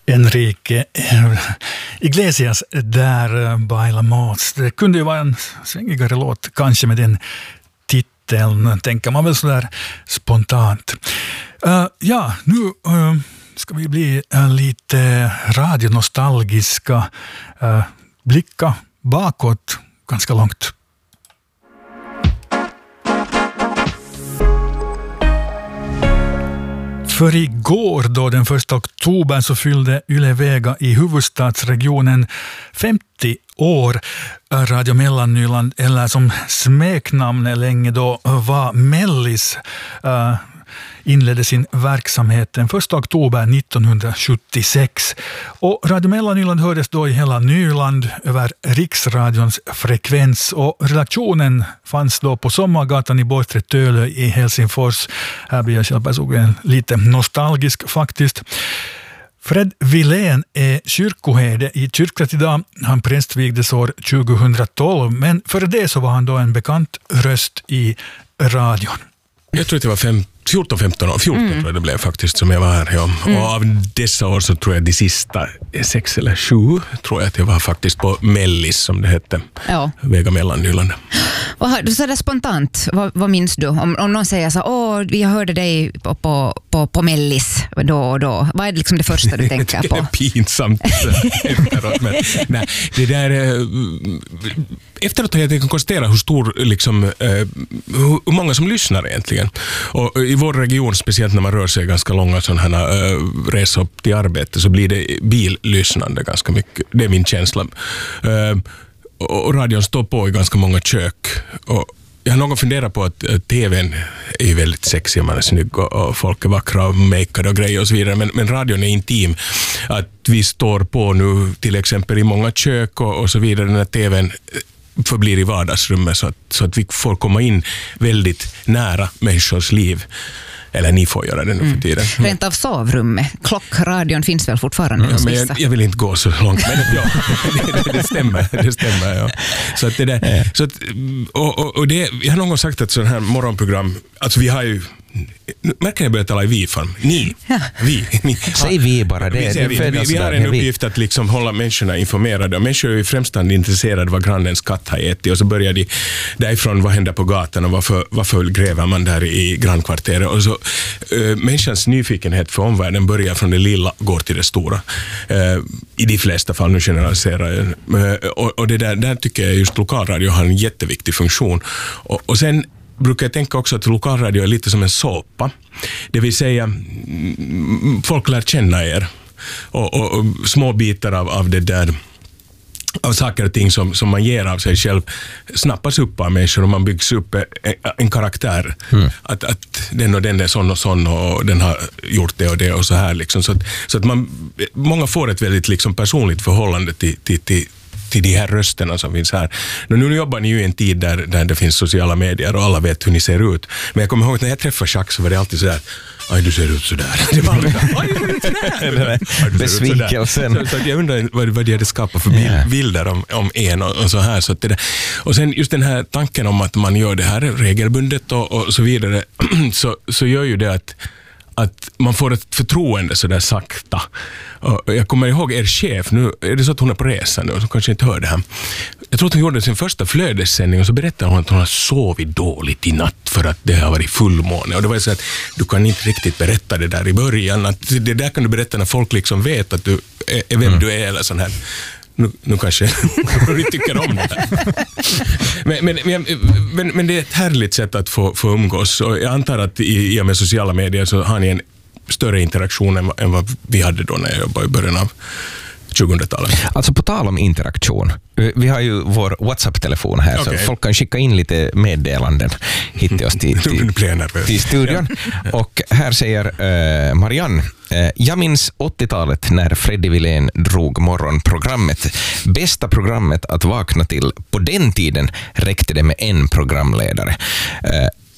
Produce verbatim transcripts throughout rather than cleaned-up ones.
Enrique Iglesias där, Bailamos. Det kunde ju vara en svängigare låt, kanske med den titeln, tänker man väl sådär spontant. Uh, ja, nu uh, ska vi bli uh, lite radionostalgiska, uh, blicka bakåt ganska långt. För igår då, den första oktober, så fyllde Yle Vega i huvudstadsregionen femtio år. Radio Mellannyland, eller som smeknamnet länge då var Mellis, uh, inledde sin verksamhet den första oktober nittonhundrasjuttiosex. Och Radio Mellannyland hördes då i hela Nyland över Riksradions frekvens, och redaktionen fanns då på Sommargatan i Bortre Tölö i Helsingfors. Här blir jag själv personligen lite nostalgisk faktiskt. Fred Wilén är kyrkoherde i kyrkat idag. Han prästvigdes år tjugohundratolv, men före det så var han då en bekant röst i radion. Jag tror att det var fem, fjorton femton år, fjorton mm. tror jag det blev faktiskt som jag var här. Ja. Mm. Och av dessa år så tror jag de sista sex eller sju tror jag att jag var faktiskt på Mellis, som det hette. Ja. Vega Mellannyland. Och du sa det spontant, vad, vad minns du? Om, om någon säger så, åh, jag hörde dig på, på, på, på Mellis då och då. Vad är det liksom det första du tänker på? Det är pinsamt efteråt. Men, nej, det där, efteråt har jag kan konstatera hur stor, liksom, hur många som lyssnar egentligen. Och i vår region, speciellt när man rör sig ganska långa sådana här äh, resor upp till arbete, så blir det billyssnande ganska mycket. Det är min känsla. Äh, och radion står på i ganska många kök. Och jag har någon funderat på att äh, tvn är ju väldigt sexig, man är snygg och, och folk är vackra och makeade och grejer och så vidare. Men, men radion är intim. Att vi står på nu till exempel i många kök och, och så vidare när tvn förblir i vardagsrummet, så att, så att vi får komma in väldigt nära människors liv. Eller ni får göra det nu för tiden. Mm. Rent av sovrummet. Klockradion finns väl fortfarande? Ja, men jag, jag vill inte gå så långt, men ja, det, det stämmer. Det stämmer ja. Så att det där, så att, och, och, och det, jag har någon gång sagt att sådana här morgonprogram, alltså vi har ju, märker jag börjar tala i vi-form. Ni, ja. vi. Ni. Säg vi bara. Det, vi, det vi, vi, vi har en uppgift att liksom hålla människorna informerade. Och människor är ju främst intresserade vad grannens katt har ätit. Och så börjar de därifrån, vad händer på gatan och varför, varför gräver man där i grannkvarteret. Och så äh, människans nyfikenhet för omvärlden börjar från det lilla, går till det stora. Äh, I de flesta fall, nu generaliserar jag. Äh, och, och det där, där tycker jag just lokalradio har en jätteviktig funktion. Och, och sen brukar jag tänka också att lokalradio är lite som en såpa. Det vill säga, folk lär känna er. Och, och, och små bitar av, av det där, av saker och ting som, som man ger av sig själv snappas upp av människor, och man byggs upp en, en karaktär. Mm. Att, att den och den är sån och sån och den har gjort det och det och så här. Liksom. Så, att, så att man, många får ett väldigt liksom, personligt förhållande till, till, till till de här rösterna som finns här. Nu jobbar ni ju i en tid där, där det finns sociala medier och alla vet hur ni ser ut. Men jag kommer ihåg att när jag träffade Jacques så var det alltid så där, aj du ser ut så där. Det var alltid så aj du ser ut så där. Besvikelsen. Så, så att jag undrar vad, vad de hade skapat för yeah. bilder om, om en och, och så här. Så att det där. Och sen just den här tanken om att man gör det här regelbundet och, och så vidare, så, så gör ju det att att man får ett förtroende så där sakta. Och jag kommer ihåg er chef, nu är det så att hon är på resa nu, så kanske inte hör det här. Jag tror att hon gjorde sin första flödessändning och så berättade hon att hon har sovit dåligt i natt för att det har varit fullmåne. Och det var så att du kan inte riktigt berätta det där i början. Att det där kan du berätta när folk liksom vet att du är vem mm. du är eller sån här. Nu, nu kanske du tycker om det här. Men, men, men, men det är ett härligt sätt att få, få umgås. Och jag antar att i, i och med sociala medier så har ni en större interaktion än, än vad vi hade då när jag jobbade i början av tjugohundratalet. Alltså på tal om interaktion. Vi har ju vår WhatsApp-telefon här, okay. Så folk kan skicka in lite meddelanden hit till oss till, till, till studion. Och här säger uh, Marianne, uh, jag minns åttiotalet när Freddy Wilén drog morgonprogrammet. Bästa programmet att vakna till. På den tiden räckte det med en programledare. Uh,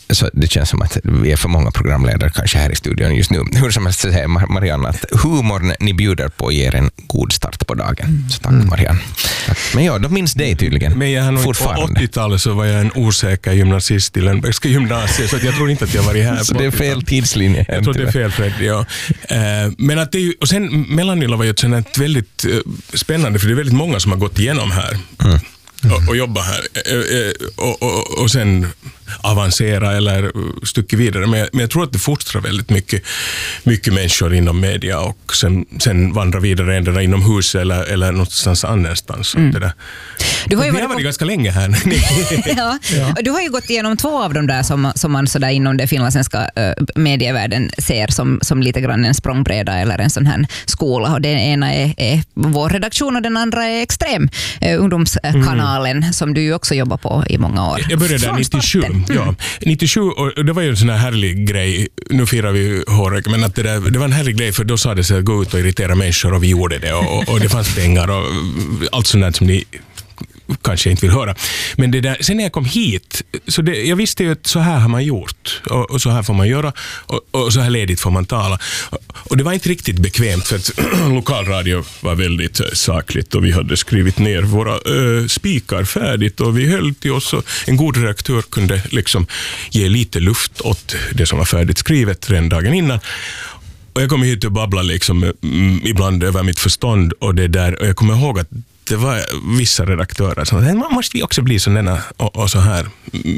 så det känns som att vi är för många programledare kanske här i studion just nu. Hur som helst så säger Marianne att humorn ni bjuder på ger en god start på dagen. Så tack mm. Marianne. Tack. Men ja, de minns dig tydligen. Men jag har nog på åttiotalet så var jag en osäker gymnasist i Lönnbergska gymnasiet, så att jag tror inte att jag var här. Så det är fel tidslinje. Jag tror det är fel, Fred, ja. Men att det är ju, och sen Mellannyla var ju ett väldigt spännande, för det är väldigt många som har gått igenom här. Mm. Och, och jobba här och, och, och sen avancera eller stycka vidare. Men jag, men jag tror att det fostrar väldigt mycket, mycket människor inom media och sen, sen vandra vidare ändå inom hus eller, eller någonstans annanstans. Mm. Det där. Du har ju varit, varit på... ganska länge här. ja. Ja. Du har ju gått igenom två av dem där som, som man så där inom det finlandssvenska uh, medievärlden ser som, som lite grann en språngbräda eller en sån här skola. Och den ena är, är vår redaktion och den andra är Extrem, uh, ungdomskanalen mm. som du ju också jobbar på i många år. Jag började där nittiosju. Mm. Ja, nittiosju, och det var ju en sån här härlig grej. Nu firar vi håret, men att det, där, det var en härlig grej, för då sa det sig att gå ut och irritera människor och vi gjorde det och, och det fanns pengar och allt sånt där som ni kanske inte vill höra. Men det där, sen när jag kom hit, så det, jag visste ju att så här har man gjort och, och så här får man göra och, och så här ledigt får man tala. Och, och det var inte riktigt bekvämt, för att lokalradio var väldigt sakligt och vi hade skrivit ner våra äh, spikar färdigt och vi höll till oss, och en god redaktör kunde liksom ge lite luft åt det som var färdigt skrivet redan dagen innan. Och jag kom hit och babblade liksom mm, ibland över mitt förstånd och det där, och jag kommer ihåg att det var vissa redaktörer som sa, man måste vi också bli sådana och, och så här.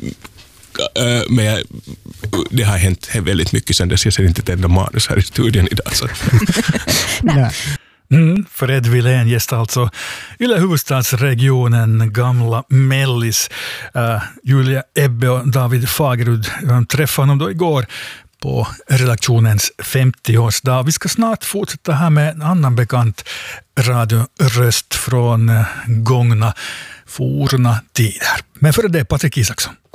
Men jag, det har hänt väldigt mycket sen dess. Jag ser inte ett enda manus här i studion idag. Så. Nej. Mm, Fred Wilén gästar alltså Yle huvudstadsregionen, gamla Mellis. Uh, Julia Ebbe och David Fagerud träffade honom då igår på redaktionens femtioårsdag. Vi ska snart fortsätta här med en annan bekant radioröst från gångna forna tider. Men före det, Patrik Isaksson.